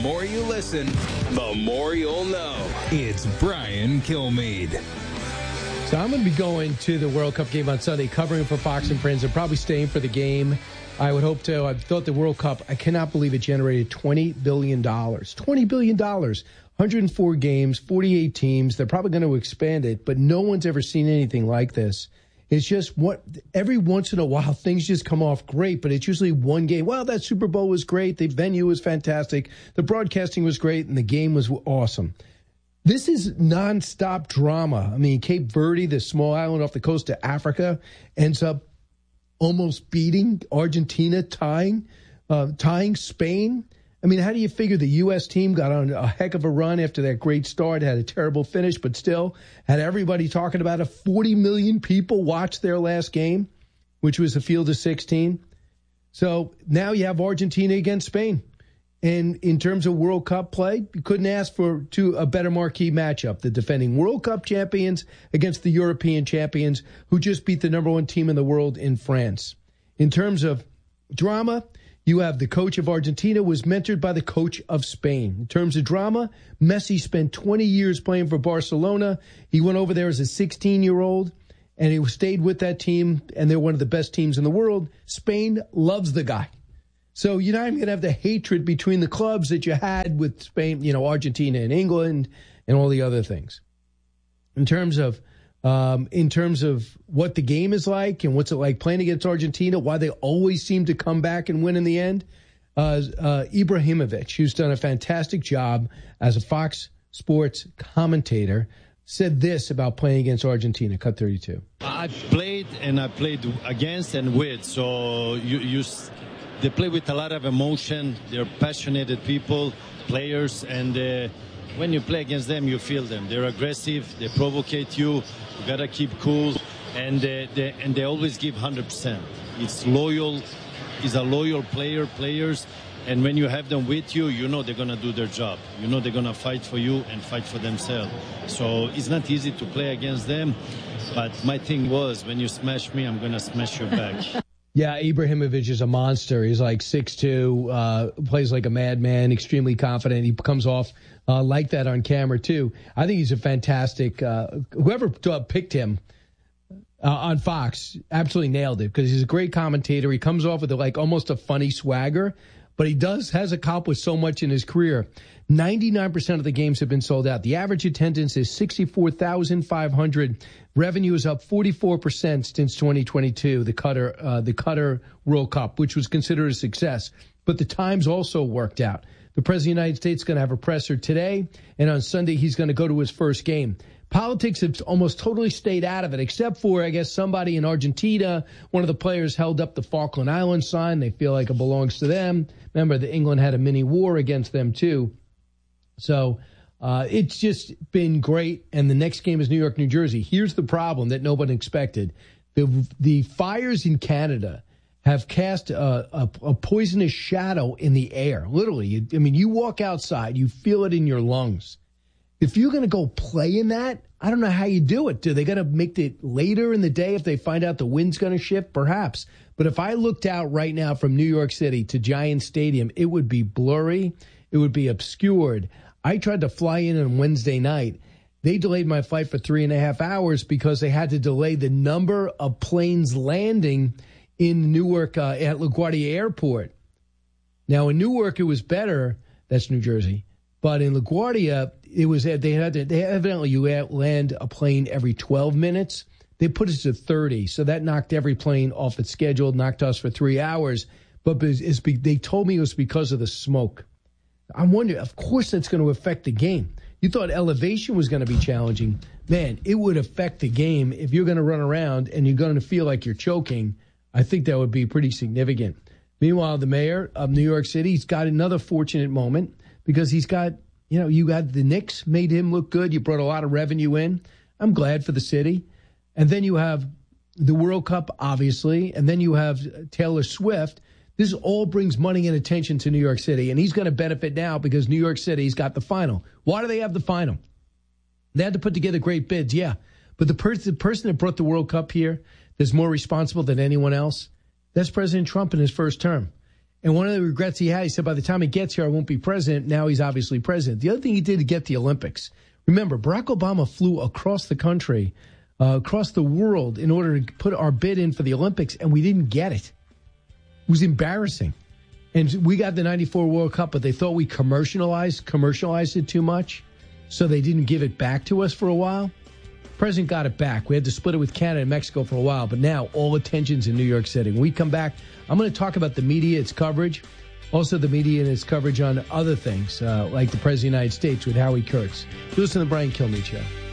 more you listen, the more you'll know. It's Brian Kilmeade. So I'm going to be going to the World Cup game on Sunday, covering for Fox and Friends, and probably staying for the game. I would hope to. I thought the World Cup, I cannot believe it generated $20 billion. $20 billion. 104 games, 48 teams. They're probably going to expand it, but no one's ever seen anything like this. It's just every once in a while, things just come off great, but it's usually one game. Well, that Super Bowl was great. The venue was fantastic. The broadcasting was great, and the game was awesome. This is nonstop drama. I mean, Cape Verde, this small island off the coast of Africa, ends up almost beating Argentina, tying Spain. I mean, how do you figure the U.S. team got on a heck of a run after that great start, had a terrible finish, but still had everybody talking about it? 40 million people watched their last game, which was a field of 16. So now you have Argentina against Spain. And in terms of World Cup play, you couldn't ask for a better marquee matchup. The defending World Cup champions against the European champions who just beat the number one team in the world in France. In terms of drama, you have the coach of Argentina was mentored by the coach of Spain. In terms of drama, Messi spent 20 years playing for Barcelona. He went over there as a 16-year-old, and he stayed with that team, and they're one of the best teams in the world. Spain loves the guy. So you're not even going to have the hatred between the clubs that you had with Spain, Argentina and England and all the other things. In terms of what the game is like and what's it like playing against Argentina, why they always seem to come back and win in the end, Ibrahimovic, who's done a fantastic job as a Fox Sports commentator, said this about playing against Argentina. Cut 32. I played against and with, so they play with a lot of emotion. They're passionate people, players, and when you play against them, you feel them. They're aggressive. They provocate you. You gotta keep cool, and they always give 100%. It's loyal. It's a loyal players, and when you have them with you, you know they're gonna do their job. You know they're gonna fight for you and fight for themselves. So it's not easy to play against them, but my thing was, when you smash me, I'm gonna smash you back. Yeah, Ibrahimovic is a monster. He's like 6'2", plays like a madman, extremely confident. He comes off like that on camera, too. I think he's a fantastic whoever picked him on Fox absolutely nailed it because he's a great commentator. He comes off with almost a funny swagger, but he has accomplished so much in his career. 99% of the games have been sold out. The average attendance is 64,500. Revenue is up 44% since 2022, the Qatar World Cup, which was considered a success. But the times also worked out. The President of the United States is going to have a presser today, and on Sunday he's going to go to his first game. Politics have almost totally stayed out of it, except for, I guess, somebody in Argentina. One of the players held up the Falkland Islands sign. They feel like it belongs to them. Remember, England had a mini war against them, too. So it's just been great. And the next game is New York, New Jersey. Here's the problem that nobody expected. The fires in Canada have cast a poisonous shadow in the air. Literally. You walk outside, you feel it in your lungs. If you're going to go play in that, I don't know how you do it. Do they got to make it later in the day if they find out the wind's going to shift? Perhaps. But if I looked out right now from New York City to Giant Stadium, it would be blurry. It would be obscured. I tried to fly in on Wednesday night. They delayed my flight for 3.5 hours because they had to delay the number of planes landing in Newark at LaGuardia Airport. Now, in Newark, it was better. That's New Jersey. But in LaGuardia, they evidently land a plane every 12 minutes. They put us to 30, so that knocked every plane off its schedule, knocked us for 3 hours. But they told me it was because of the smoke. I wonder, of course that's going to affect the game. You thought elevation was going to be challenging. Man, it would affect the game if you're going to run around and you're going to feel like you're choking. I think that would be pretty significant. Meanwhile, the mayor of New York City, he's got another fortunate moment because he's got, you got the Knicks made him look good. You brought a lot of revenue in. I'm glad for the city. And then you have the World Cup, obviously, and then you have Taylor Swift. This all brings money and attention to New York City, and he's going to benefit now because New York City's got the final. Why do they have the final? They had to put together great bids, yeah. But the person that brought the World Cup here that's more responsible than anyone else, that's President Trump in his first term. And one of the regrets he had, he said, by the time he gets here, I won't be president. Now he's obviously president. The other thing he did to get the Olympics. Remember, Barack Obama flew across the country, across the world in order to put our bid in for the Olympics, and we didn't get it. It was embarrassing. And we got the 94 World Cup, but they thought we commercialized it too much, so they didn't give it back to us for a while. President got it back. We had to split it with Canada and Mexico for a while, but now all attention's in New York City. When we come back, I'm going to talk about the media, its coverage, also the media and its coverage on other things, like the President of the United States with Howie Kurtz. You listen to the Brian Kilmeade Show.